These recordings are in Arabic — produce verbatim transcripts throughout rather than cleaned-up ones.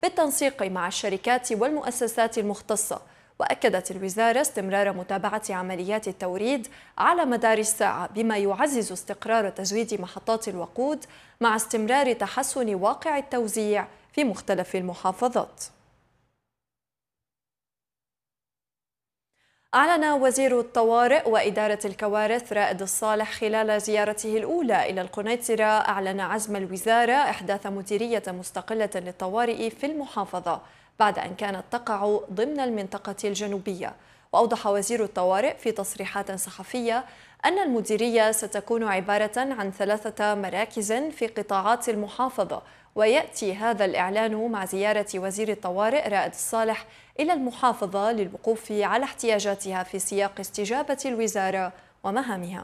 بالتنسيق مع الشركات والمؤسسات المختصة. وأكدت الوزارة استمرار متابعة عمليات التوريد على مدار الساعة بما يعزز استقرار تزويد محطات الوقود مع استمرار تحسن واقع التوزيع في مختلف المحافظات. أعلن وزير الطوارئ وإدارة الكوارث رائد الصالح خلال زيارته الأولى إلى القنيطرة أعلن عزم الوزارة إحداث مديرية مستقلة للطوارئ في المحافظة بعد أن كانت تقع ضمن المنطقة الجنوبية. وأوضح وزير الطوارئ في تصريحات صحفية أن المديرية ستكون عبارة عن ثلاثة مراكز في قطاعات المحافظة. ويأتي هذا الإعلان مع زيارة وزير الطوارئ رائد الصالح إلى المحافظة للوقوف على احتياجاتها في سياق استجابة الوزارة ومهامها.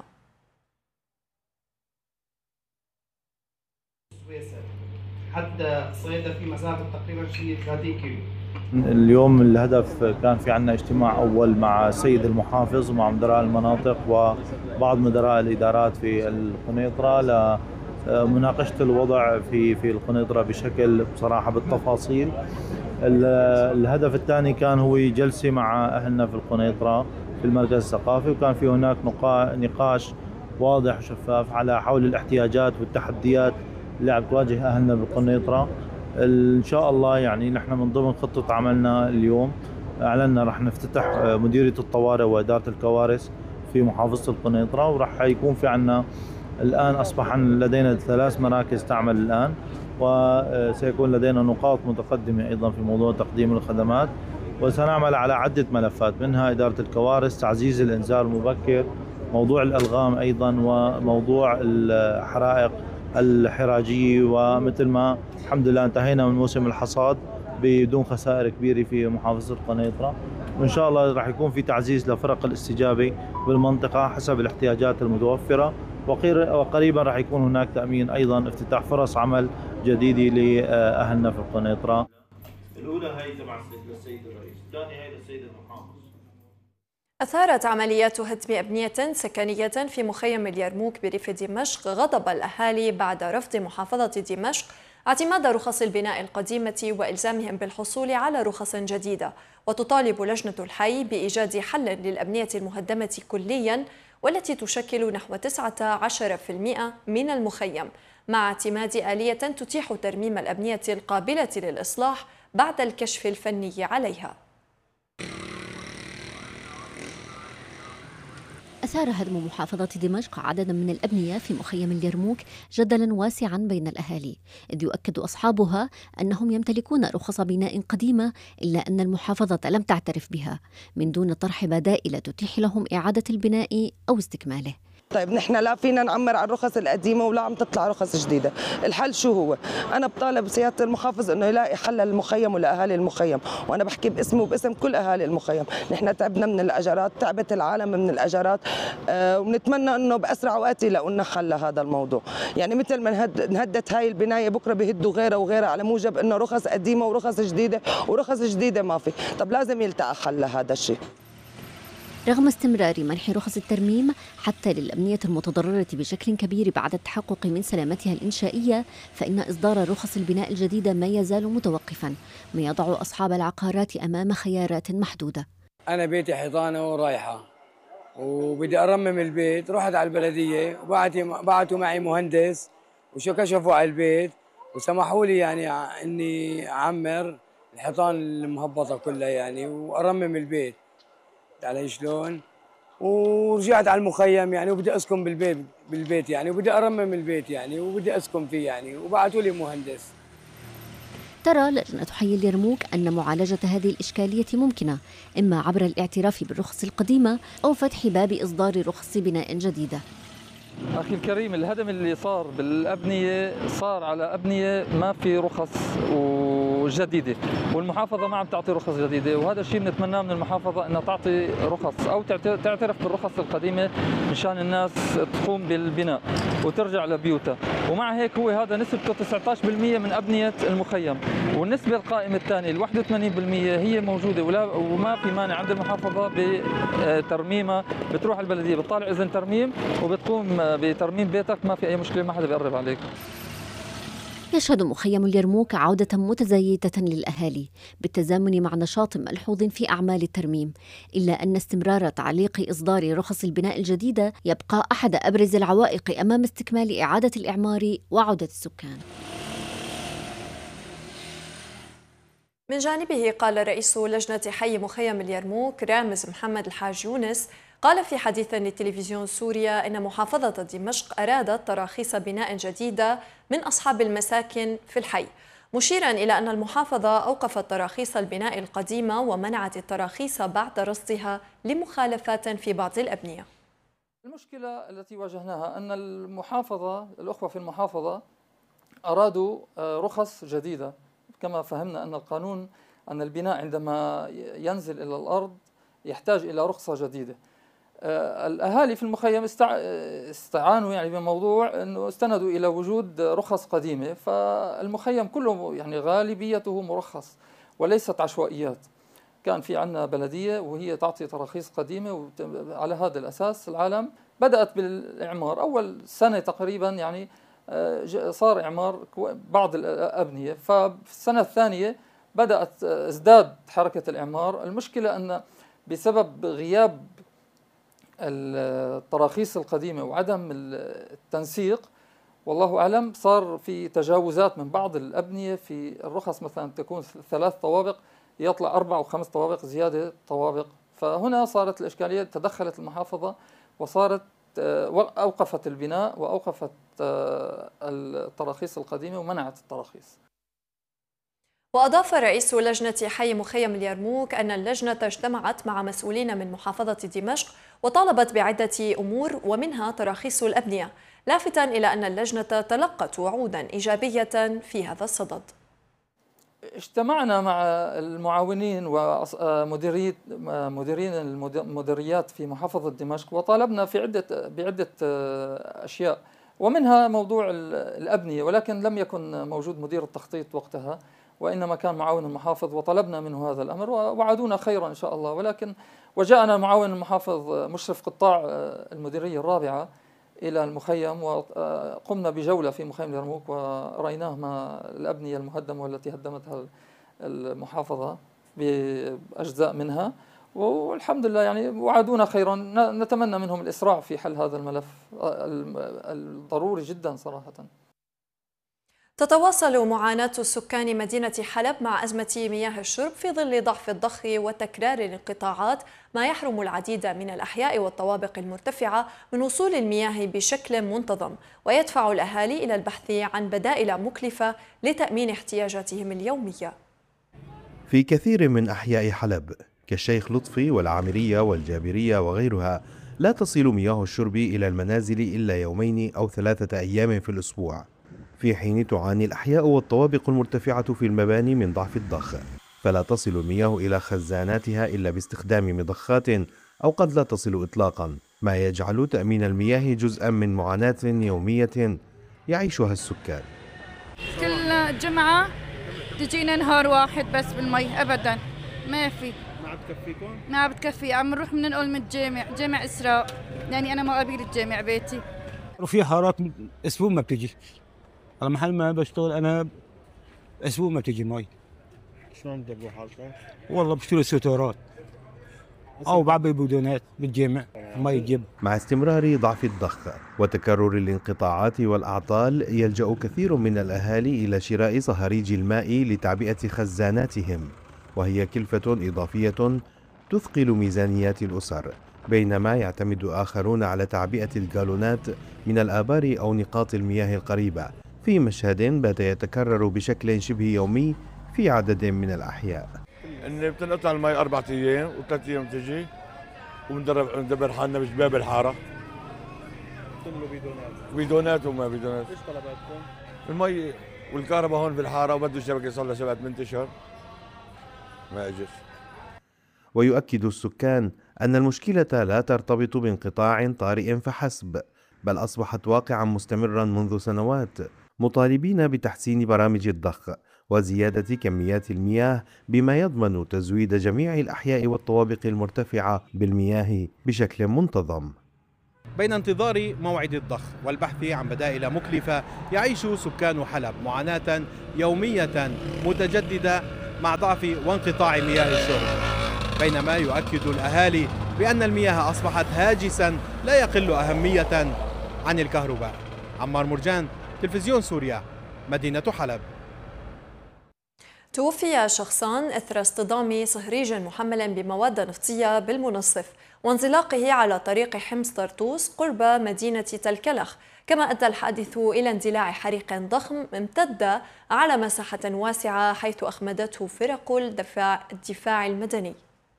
حتى صيدا في مسافة تقريبا شيء ثلاثين كيلو. اليوم الهدف كان في عندنا اجتماع أول مع السيد المحافظ ومع مدراء المناطق وبعض مدراء الإدارات في القنيطرة لمناقشة الوضع في في القنيطرة بشكل بصراحة بالتفاصيل. الهدف الثاني كان هو جلسة مع أهلنا في القنيطرة في المركز الثقافي، وكان في هناك نقاش واضح وشفاف على حول الاحتياجات والتحديات اللي عم تواجه أهلنا بالقنيطرة. إن شاء الله يعني نحن من ضمن خطة عملنا اليوم أعلنا رح نفتتح مديرية الطوارئ وإدارة الكوارث في محافظة القنيطرة، ورح يكون في عنا الآن أصبح لدينا ثلاث مراكز تعمل الآن، وسيكون لدينا نقاط متقدمة أيضا في موضوع تقديم الخدمات. وسنعمل على عدة ملفات منها إدارة الكوارث، تعزيز الإنذار المبكر، موضوع الألغام أيضا، وموضوع الحرائق الحراجية. ومثل ما الحمد لله انتهينا من موسم الحصاد بدون خسائر كبيرة في محافظة القنيطرة، وإن شاء الله راح يكون في تعزيز لفرق الاستجابة بالمنطقة حسب الاحتياجات المتوفرة. وقريبا راح يكون هناك تأمين أيضا افتتاح فرص عمل جديدة لأهلنا في القنيطرة. الأولى هي تبع السيد الرئيس، الثانية هي للسيد المحافظ. أثارت عمليات هدم أبنية سكنية في مخيم اليرموك بريف دمشق غضب الأهالي بعد رفض محافظة دمشق اعتماد رخص البناء القديمة وإلزامهم بالحصول على رخص جديدة. وتطالب لجنة الحي بإيجاد حل للأبنية المهدمة كليا والتي تشكل نحو تسعة عشر بالمئة من المخيم، مع اعتماد آلية تتيح ترميم الأبنية القابلة للإصلاح بعد الكشف الفني عليها. أثار هدم محافظة دمشق عددا من الأبنية في مخيم اليرموك جدلا واسعا بين الأهالي، إذ يؤكد أصحابها أنهم يمتلكون رخص بناء قديمة إلا أن المحافظة لم تعترف بها من دون طرح بدائل تتيح لهم إعادة البناء أو استكماله. طيب نحن لا فينا نعمر على الرخص القديمه ولا عم تطلع رخص جديده، الحل شو هو؟ انا بطالب سياده المحافظ انه يلاقي حل للمخيم ولاهالي المخيم، وانا بحكي باسمه وباسم كل اهالي المخيم، نحن تعبنا من الاجارات، تعبت العالم من الاجارات، أه ونتمنى انه باسرع وقت يلاقوا لنا حل لهذا الموضوع، يعني مثل ما انهدت هاي البنايه بكره بيهدوا غيرها وغيرها على موجب انه رخص قديمه ورخص جديده ورخص جديده ما في، طب لازم يلتقى حل لهذا الشيء. رغم استمرار منح رخص الترميم حتى للأبنية المتضررة بشكل كبير بعد التحقق من سلامتها الإنشائية، فإن إصدار رخص البناء الجديدة ما يزال متوقفا، ما يضع أصحاب العقارات أمام خيارات محدودة. أنا بيتي حيطانة ورايحة وبدي أرمم البيت، رحت على البلدية وبعتوا معي مهندس وشو كشفوا على البيت وسمحوا لي يعني إني أعمر الحيطان المهبطة كلها يعني وأرمم البيت على شلون، ورجعت على المخيم يعني وبدي اسكن بالبيت بالبيت يعني وبدي ارمم البيت يعني وبدي اسكن فيه يعني وبعثوا لي مهندس. ترى لجنة حي اليرموك أن معالجة هذه الإشكالية ممكنة إما عبر الاعتراف بالرخص القديمة أو فتح باب إصدار رخص بناء جديدة. أخي الكريم، الهدم اللي صار بالأبنية صار على أبنية ما في رخص جديدة، والمحافظة ما عم تعطي رخص جديدة، وهذا الشيء بنتمناه من المحافظة أنها تعطي رخص أو تعترف بالرخص القديمة مشان الناس تقوم بالبناء وترجع لبيوتها. ومع هيك هو هذا نسبته تسعة عشر بالمئة من أبنية المخيم، والنسبة القائمة الثانية ال واحد وثمانين بالمئة هي موجودة ولا وما في مانع عند المحافظة بترميمها. بتروح البلدية بتطالع إذن ترميم وبتقوم بترميم بيتك، ما في أي مشكلة، ما حدا بيقرب عليك. يشهد مخيم اليرموك عودة متزايدة للأهالي بالتزامن مع نشاط ملحوظ في أعمال الترميم، إلا أن استمرار تعليق إصدار رخص البناء الجديدة يبقى أحد أبرز العوائق أمام استكمال إعادة الإعمار وعودة السكان. من جانبه قال رئيس لجنة حي مخيم اليرموك رامز محمد الحاج يونس، قال في حديث لتلفزيون سوريا إن محافظة دمشق أرادت تراخيص بناء جديدة من أصحاب المساكن في الحي، مشيرا إلى أن المحافظة أوقفت تراخيص البناء القديمة ومنعت التراخيص بعد رصدها لمخالفات في بعض الأبنية. المشكلة التي واجهناها أن المحافظة الأخوة في المحافظة أرادوا رخص جديدة، كما فهمنا أن القانون أن البناء عندما ينزل إلى الأرض يحتاج إلى رخصة جديدة. الأهالي في المخيم استعانوا يعني بموضوع أنه استندوا إلى وجود رخص قديمة، فالمخيم كله يعني غالبيته مرخص وليست عشوائيات. كان في عندنا بلدية وهي تعطي تراخيص قديمة، وعلى هذا الأساس العالم بدأت بالإعمار. أول سنة تقريبا يعني صار إعمار بعض الأبنية، ففي السنة الثانية بدأت ازداد حركة الإعمار. المشكلة أن بسبب غياب التراخيص القديمة وعدم التنسيق والله أعلم صار في تجاوزات من بعض الأبنية في الرخص، مثلا تكون ثلاث طوابق يطلع أربع وخمس طوابق زيادة طوابق. فهنا صارت الإشكالية، تدخلت المحافظة وصارت أوقفت البناء وأوقفت التراخيص القديمة ومنعت التراخيص. وأضاف رئيس لجنة حي مخيم اليرموك أن اللجنة اجتمعت مع مسؤولين من محافظة دمشق وطالبت بعدة أمور ومنها تراخيص الأبنية، لافتا إلى أن اللجنة تلقت وعودا إيجابية في هذا الصدد. اجتمعنا مع المعاونين ومديرين مديرين المديريات في محافظة دمشق وطالبنا في عدة بعدة أشياء، ومنها موضوع الأبنية، ولكن لم يكن موجود مدير التخطيط وقتها وإنما كان معاون المحافظ، وطلبنا منه هذا الأمر ووعدونا خيرا إن شاء الله. ولكن وجاءنا معاون المحافظ مشرف قطاع المديرية الرابعة إلى المخيم، وقمنا بجولة في مخيم اليرموك ورأيناه ما الأبنية المهدمة والتي هدمتها المحافظة بأجزاء منها، والحمد لله يعني وعدونا خيرا. نتمنى منهم الإسراع في حل هذا الملف الضروري جدا صراحة. تتواصل معاناة سكان مدينة حلب مع أزمة مياه الشرب في ظل ضعف الضخ وتكرار الانقطاعات، ما يحرم العديد من الأحياء والطوابق المرتفعة من وصول المياه بشكل منتظم، ويدفع الأهالي إلى البحث عن بدائل مكلفة لتأمين احتياجاتهم اليومية. في كثير من أحياء حلب كالشيخ لطفي والعامرية والجابرية وغيرها لا تصل مياه الشرب إلى المنازل إلا يومين أو ثلاثة أيام في الأسبوع، في حين تعاني الأحياء والطوابق المرتفعة في المباني من ضعف الضخ، فلا تصل المياه إلى خزاناتها إلا باستخدام مضخات أو قد لا تصل إطلاقا، ما يجعل تأمين المياه جزءا من معاناة يومية يعيشها السكان. كل جمعة تجينا نهار واحد بس بالمي، أبدا ما في. ما عم تكفيكم؟ ما عم بتكفي، عم نروح من ننقل من الجامع، جامع إسراء، لأني أنا ما قبيل الجامع بيتي. وفي حارات أسبوع ما بتجي، على محل ما بشتغل أنا أسبوع ما بتجي مي. شلون بتقوا حالكم؟ والله بشتري ستورات أو بعبي بدونات بالجامع ما يجيب. مع استمرار ضعف الضخ وتكرر الانقطاعات والأعطال، يلجأ كثير من الأهالي إلى شراء صهاريج الماء لتعبئة خزاناتهم، وهي كلفة إضافية تثقل ميزانيات الأسر، بينما يعتمد آخرون على تعبئة الجالونات من الآبار أو نقاط المياه القريبة، في مشهد بات يتكرر بشكل شبه يومي في عدد من الأحياء. إن بتنقطع المي أربعة أيام وثلاث أيام تجي، وندبر حالنا بشباب الحارة. كله بيدونات؟ بيدونات وما بيدونات. إيش طلباتكم؟ المي والكهرباء هون في الحارة، وبده الشبكة صار لها سبعة ثمان أشهر ما أجت. ويؤكد السكان أن المشكلة لا ترتبط بانقطاع طارئ فحسب، بل أصبحت واقعا مستمرا منذ سنوات، مطالبين بتحسين برامج الضخ وزيادة كميات المياه بما يضمن تزويد جميع الأحياء والطوابق المرتفعة بالمياه بشكل منتظم. بين انتظار موعد الضخ والبحث عن بدائل مكلفة يعيش سكان حلب معاناة يومية متجددة مع ضعف وانقطاع مياه الشرب، بينما يؤكد الأهالي بأن المياه أصبحت هاجسا لا يقل أهمية عن الكهرباء. عمار مرجان، تلفزيون سوريا، مدينة حلب. توفي شخصان إثر اصطدام صهريج محمل بمواد نفطية بالمنصف وانزلاقه على طريق حمص طرطوس قرب مدينة تلكلخ، كما أدى الحادث إلى اندلاع حريق ضخم امتد على مساحة واسعة حيث أخمدته فرق الدفاع, الدفاع المدني.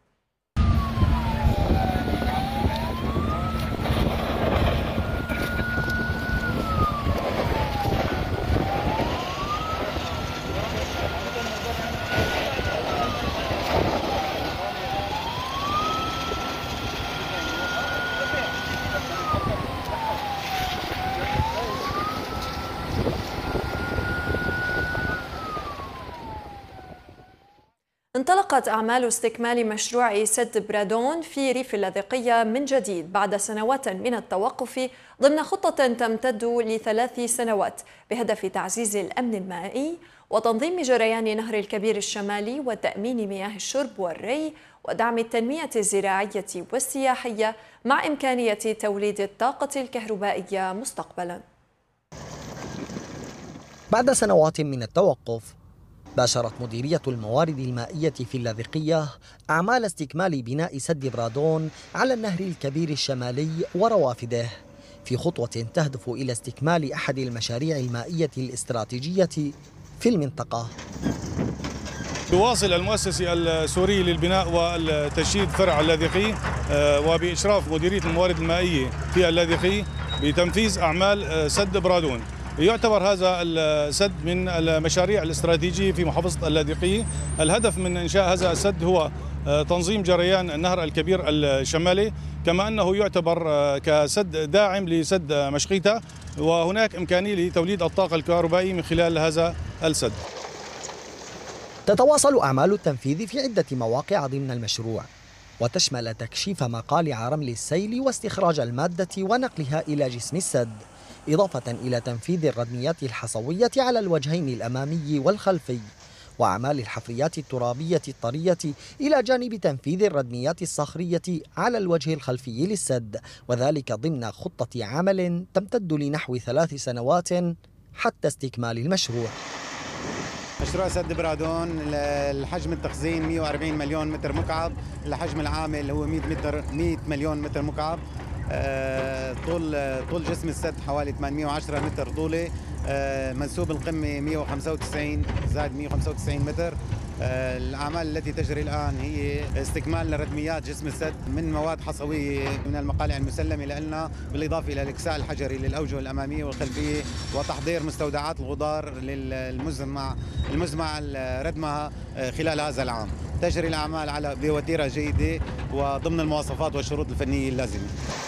انطلقت أعمال استكمال مشروع سد برادون في ريف اللاذقية من جديد بعد سنوات من التوقف ضمن خطة تمتد لثلاث سنوات بهدف تعزيز الأمن المائي وتنظيم جريان نهر الكبير الشمالي وتأمين مياه الشرب والري ودعم التنمية الزراعية والسياحية مع إمكانية توليد الطاقة الكهربائية مستقبلا. بعد سنوات من التوقف باشرت مديرية الموارد المائية في اللاذقية أعمال استكمال بناء سد برادون على النهر الكبير الشمالي وروافده في خطوة تهدف إلى استكمال أحد المشاريع المائية الاستراتيجية في المنطقة. تواصل المؤسسة السورية للبناء والتشييد فرع اللاذقي وبإشراف مديرية الموارد المائية في اللاذقي بتنفيذ أعمال سد برادون. يعتبر هذا السد من المشاريع الاستراتيجية في محافظة اللاذقية. الهدف من إنشاء هذا السد هو تنظيم جريان النهر الكبير الشمالي، كما أنه يعتبر كسد داعم لسد مشقيتا، وهناك إمكانية لتوليد الطاقة الكهربائية من خلال هذا السد. تتواصل أعمال التنفيذ في عدة مواقع ضمن المشروع، وتشمل تكشيف مقالع رمل السيل واستخراج المادة ونقلها إلى جسم السد، إضافة إلى تنفيذ الردميات الحصوية على الوجهين الأمامي والخلفي، وأعمال الحفريات الترابية الطرية إلى جانب تنفيذ الردميات الصخرية على الوجه الخلفي للسد، وذلك ضمن خطة عمل تمتد لنحو ثلاث سنوات حتى استكمال المشروع. مشروع سد برادون الحجم التخزين مئة وأربعين مليون متر مكعب، الحجم العامل هو مئة متر مئة مليون متر مكعب. طول طول جسم السد حوالي ثمانمئة وعشرة متر طولي، منسوب القمة مئة وخمسة وتسعين زائد مئة وخمسة وتسعين متر. الأعمال التي تجري الآن هي استكمال لردميات جسم السد من مواد حصوية من المقالع المسلمة لنا، بالإضافة إلى الإكساء الحجري للأوجه الأمامية والخلفية، وتحضير مستودعات الغدار للمزمع المزمع ردمها خلال هذا العام. تجري الأعمال على بوتيرة جيدة وضمن المواصفات والشروط الفنية اللازمة.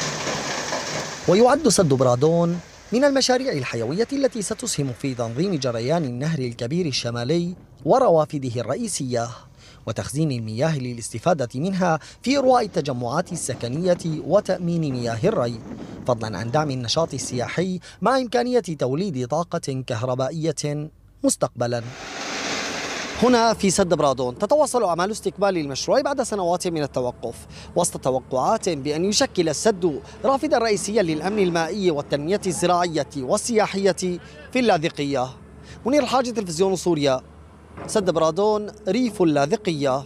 ويعد سد برادون من المشاريع الحيوية التي ستسهم في تنظيم جريان النهر الكبير الشمالي وروافده الرئيسية وتخزين المياه للاستفادة منها في إرواء التجمعات السكنية وتأمين مياه الري، فضلا عن دعم النشاط السياحي مع إمكانية توليد طاقة كهربائية مستقبلا. هنا في سد برادون تتواصل أعمال استكمال المشروع بعد سنوات من التوقف، وسط توقعات بأن يشكل السد رافدا رئيسيا للأمن المائي والتنمية الزراعية والسياحية في اللاذقية. منير الحاج، تلفزيون سوريا، سد برادون، ريف اللاذقية.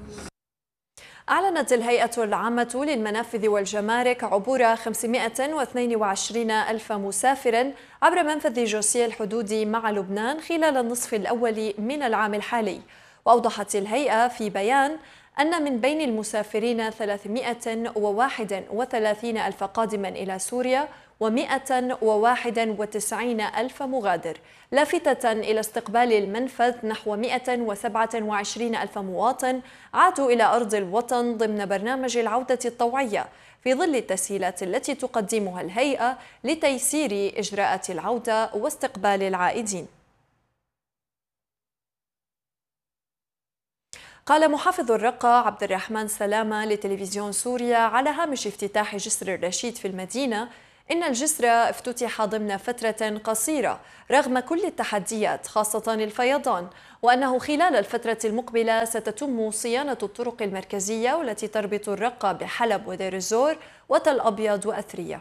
أعلنت الهيئة العامة للمنافذ والجمارك عبور خمسمئة واثنين وعشرين ألف مسافر عبر منفذ جوسيه الحدودي مع لبنان خلال النصف الأول من العام الحالي. وأوضحت الهيئة في بيان أن من بين المسافرين ثلاثمئة وواحد وثلاثين ألف قادما إلى سوريا ومئة وواحد وتسعين ألف مغادر، لافتة إلى استقبال المنفذ نحو مئة وسبعة وعشرين ألف مواطن عادوا إلى أرض الوطن ضمن برنامج العودة الطوعية في ظل التسهيلات التي تقدمها الهيئة لتيسير إجراءات العودة واستقبال العائدين. قال محافظ الرقة عبد الرحمن سلامة لتلفزيون سوريا على هامش افتتاح جسر الرشيد في المدينة إن الجسر افتتح ضمن فترة قصيرة رغم كل التحديات خاصة الفيضان، وأنه خلال الفترة المقبلة ستتم صيانة الطرق المركزية والتي تربط الرقة بحلب ودير الزور وتل أبيض وأثرية.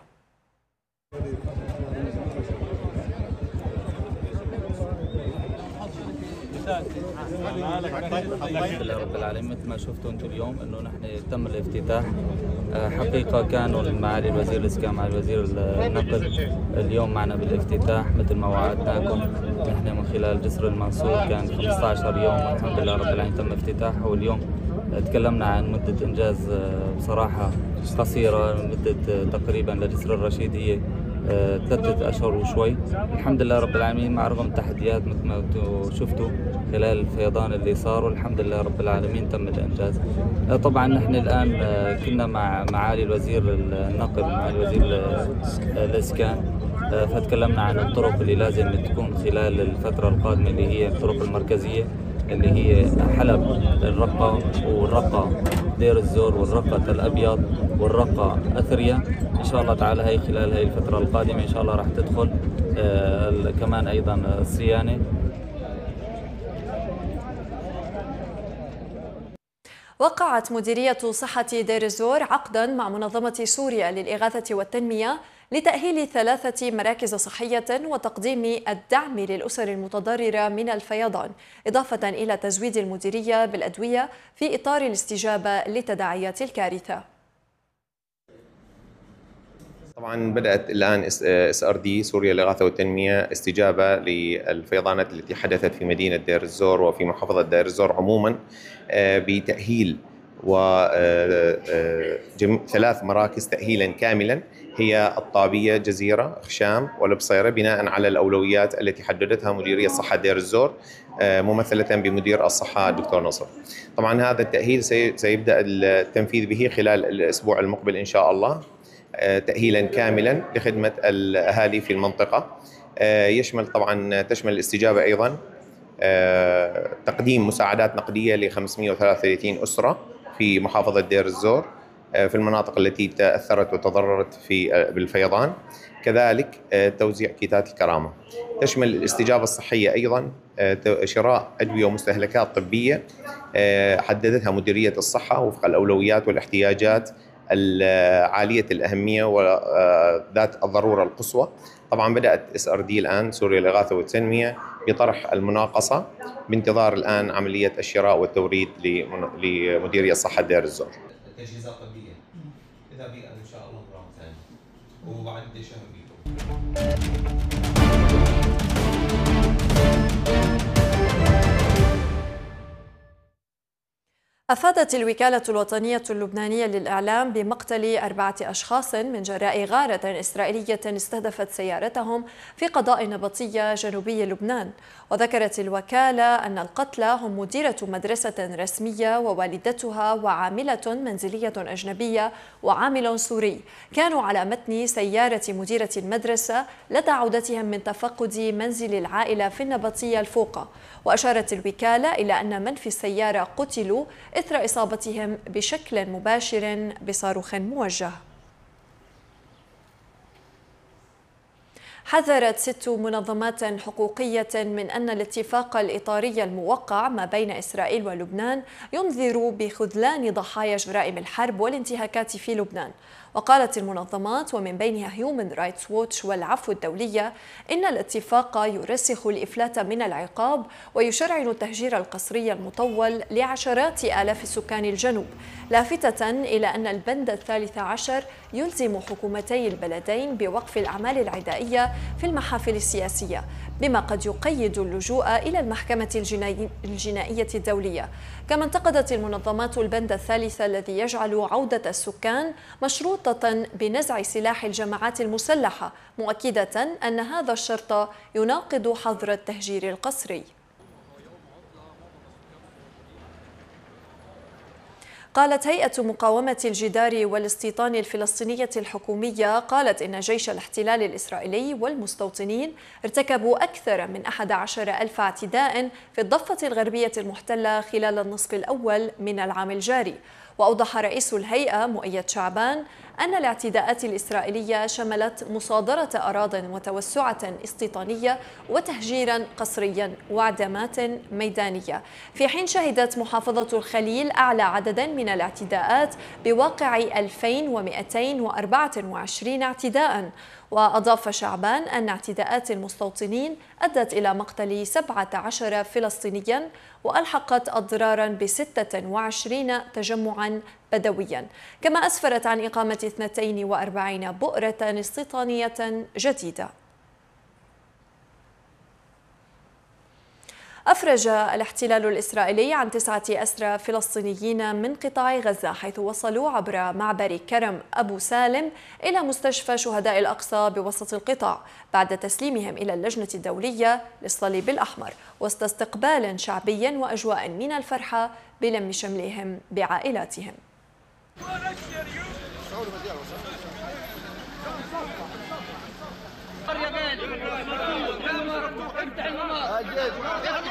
الحمد لله رب العالمين. مثل ما شفتوا انتم اليوم انه نحن تم الافتتاح. حقيقه كانوا معالي الوزير الاسكان مع الوزير النقل اليوم معنا بالافتتاح مثل ما وعدناكم. نحن من خلال جسر المنصور كان خمسة عشر يوم الحمد لله رب العالمين تم افتتاحه، واليوم تكلمنا عن مده انجاز بصراحه قصيره، مده تقريبا لجسر الرشيد هي ثلاثة أشهر وشوي. الحمد لله رب العالمين مع رغم التحديات مثل ما شفتوا خلال الفيضان اللي صار، والحمد لله رب العالمين تم الإنجاز. طبعا نحن الآن كنا مع معالي الوزير النقل مع الوزير الإسكان، فتكلمنا عن الطرق اللي لازم تكون خلال الفترة القادمة اللي هي الطرق المركزية اللي هي حلب الرقة والرقة دير الزور والرقة تل أبيض والرقة أثرية. إن شاء الله تعالى هي خلال هي الفترة القادمة إن شاء الله راح تدخل آه كمان أيضا الصيانة. وقعت مديرية صحة دير الزور عقدا مع منظمة سوريا للإغاثة والتنمية لتأهيل ثلاثة مراكز صحية وتقديم الدعم للأسر المتضررة من الفيضان، إضافة إلى تزويد المديرية بالأدوية في إطار الاستجابة لتداعيات الكارثة. طبعا بدأت الآن اس ار دي سوريا للإغاثة والتنمية استجابة للفيضانات التي حدثت في مدينة دير الزور وفي محافظة دير الزور عموما بتأهيل وثلاث مراكز تأهيلا كاملا هي الطابية، جزيرة، خشام والبصيرة، بناء على الأولويات التي حددتها مديرية صحة دير الزور ممثلة بمدير الصحة الدكتور نصر. طبعا هذا التأهيل سيبدأ التنفيذ به خلال الأسبوع المقبل إن شاء الله، تأهيلا كاملا لخدمة الأهالي في المنطقة. يشمل طبعا تشمل الاستجابة أيضا تقديم مساعدات نقدية ل خمسمئة وثلاثة وثلاثين أسرة في محافظة دير الزور في المناطق التي تأثرت وتضررت في بالفيضان، كذلك توزيع كيتات الكرامة. تشمل الاستجابة الصحية أيضا شراء أدوية ومستهلكات طبية حددتها مديرية الصحة وفق الأولويات والاحتياجات عالية الأهمية وذات الضرورة القصوى. طبعا بدأت اس ار دي الآن سوريا للإغاثة والتنمية بطرح المناقصة بانتظار الآن عملية الشراء والتوريد لمديرية صحة دير الزور. تجهيزات طبية إذا بي إن شاء الله مرة ثانية وبعد شهر بيكم. أفادت الوكالة الوطنية اللبنانية للإعلام بمقتل أربعة أشخاص من جراء غارة إسرائيلية استهدفت سيارتهم في قضاء نبطية جنوبي لبنان. وذكرت الوكالة أن القتلى هم مديرة مدرسة رسمية ووالدتها وعاملة منزلية أجنبية وعامل سوري، كانوا على متن سيارة مديرة المدرسة لدى عودتهم من تفقد منزل العائلة في النبطية الفوقة. وأشارت الوكالة إلى أن من في السيارة قتلوا إثر إصابتهم بشكل مباشر بصاروخ موجه. حذرت ست منظمات حقوقية من أن الاتفاق الإطاري الموقع ما بين إسرائيل ولبنان ينذر بخذلان ضحايا جرائم الحرب والانتهاكات في لبنان. وقالت المنظمات ومن بينها هيومن رايتس ووتش والعفو الدولية إن الاتفاق يرسخ الإفلات من العقاب ويشرعن التهجير القسري المطول لعشرات آلاف سكان الجنوب، لافتة إلى أن البند الثالث عشر يلزم حكومتي البلدين بوقف الأعمال العدائية في المحافل السياسية، بما قد يقيد اللجوء إلى المحكمة الجنائية الدولية. كما انتقدت المنظمات البند الثالث الذي يجعل عودة السكان مشروطة بنزع سلاح الجماعات المسلحة، مؤكدة أن هذا الشرط يناقض حظر التهجير القسري. قالت هيئة مقاومة الجدار والاستيطان الفلسطينية الحكومية قالت إن جيش الاحتلال الإسرائيلي والمستوطنين ارتكبوا أكثر من أحد عشر ألف اعتداء في الضفة الغربية المحتلة خلال النصف الأول من العام الجاري. وأوضح رئيس الهيئة مؤيد شعبان أن الاعتداءات الإسرائيلية شملت مصادرة أراضٍ وتوسعة استيطانية وتهجيرا قسريا وعدمات ميدانية، في حين شهدت محافظة الخليل أعلى عدد من الاعتداءات بواقع ألفين ومئتين وأربعة وعشرين اعتداء. وأضاف شعبان أن اعتداءات المستوطنين أدت إلى مقتل سبعة عشر فلسطينيا وألحقت أضرارا بستة وعشرين تجمعا بدويا، كما أسفرت عن إقامة اثنتين وأربعين بؤرة استيطانية جديدة. أفرج الاحتلال الإسرائيلي عن تسعة أسرى فلسطينيين من قطاع غزة حيث وصلوا عبر معبر كرم أبو سالم إلى مستشفى شهداء الأقصى بوسط القطاع بعد تسليمهم إلى اللجنة الدولية للصليب الأحمر، وسط استقبال شعبي وأجواء من الفرحة بلم شملهم بعائلاتهم. يا